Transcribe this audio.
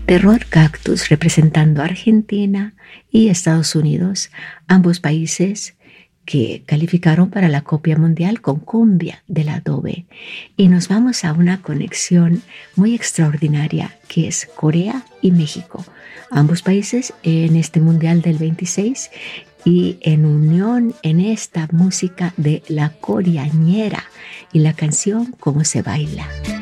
Terror Cactus representando a Argentina y Estados Unidos, ambos países que calificaron para la Copia Mundial con cumbia del adobe. Y nos vamos a una conexión muy extraordinaria que es Corea y México. Ambos países en este Mundial del 26 y en unión en esta música de la coreañera y la canción Cómo se baila.